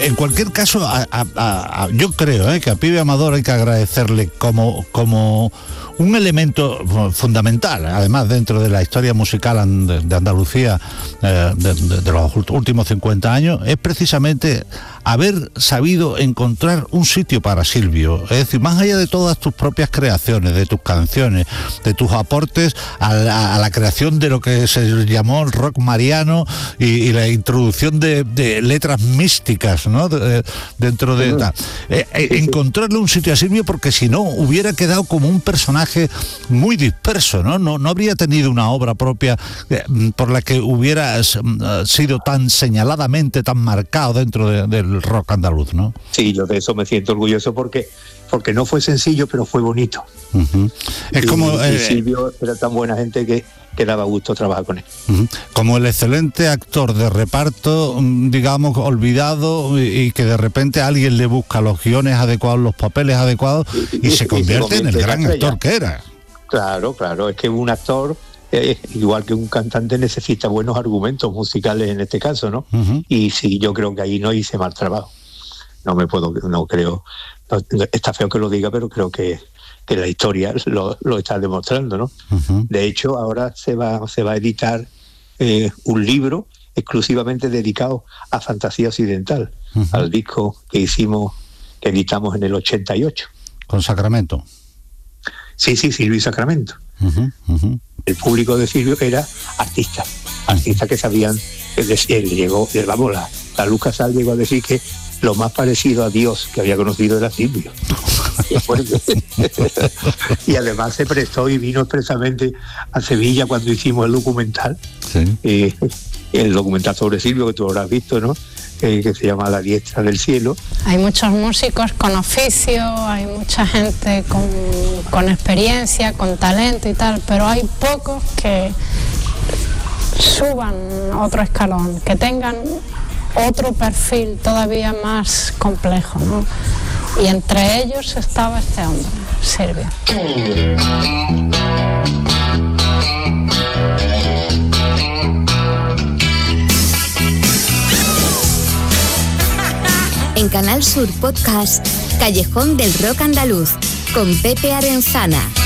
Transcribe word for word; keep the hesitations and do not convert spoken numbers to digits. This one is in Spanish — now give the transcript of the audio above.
En cualquier caso, a, a, a, yo creo eh, que a Pibe Amador hay que agradecerle como, como un elemento fundamental, además dentro de la historia musical de Andalucía eh, de, de, de los últimos cincuenta años, es precisamente haber sabido encontrar un sitio para Silvio. Es decir, más allá de todas tus propias creaciones, de tus canciones, de tus aportes a la, a la creación de lo que se llamó el rock mariano y, y la introducción de, de letras místicas, ¿no? De, dentro de... Uh-huh. eh, eh, encontrarle un sitio a Silvio, porque si no hubiera quedado como un personaje muy disperso, ¿no? No, no habría tenido una obra propia eh, por la que hubiera eh, sido tan señaladamente, tan marcado dentro de, del el rock andaluz, ¿no? Sí, yo de eso me siento orgulloso porque porque no fue sencillo, pero fue bonito. Uh-huh. Es y, como y eh, Silvio era tan buena gente que, que daba gusto trabajar con él. Uh-huh. Como el excelente actor de reparto, digamos, olvidado, y, y que de repente alguien le busca los guiones adecuados, los papeles adecuados y, y, y se convierte en el gran actor que era. Claro, claro, es que un actor, Eh, igual que un cantante, necesita buenos argumentos musicales en este caso, ¿no? Uh-huh. Y sí, yo creo que ahí no hice mal trabajo. No me puedo, no creo, no, está feo que lo diga, pero creo que, que la historia lo, lo está demostrando, ¿no? Uh-huh. De hecho, ahora se va, se va a editar eh, un libro exclusivamente dedicado a Fantasía Occidental, uh-huh. al disco que hicimos, que editamos en el ochenta y ocho. ¿Con Sacramento? Sí, sí, Silvio y Sacramento. Uh-huh, uh-huh. El público de Silvio era artistas, artistas que sabían, es decir, él llegó, vamos, la, la Luz Casal llegó a decir que lo más parecido a Dios que había conocido era Silvio. Y además se prestó y vino expresamente a Sevilla cuando hicimos el documental, sí. eh, el documental sobre Silvio que tú habrás visto, ¿no? Eh, que se llama La Diestra del Cielo. Hay muchos músicos con oficio, hay mucha gente con, con experiencia, con talento y tal, pero hay pocos que suban otro escalón, que tengan otro perfil todavía más complejo, ¿no? Y entre ellos estaba este hombre, Silvio. En Canal Sur Podcast, Callejón del Rock Andaluz, con Pepe Arenzana.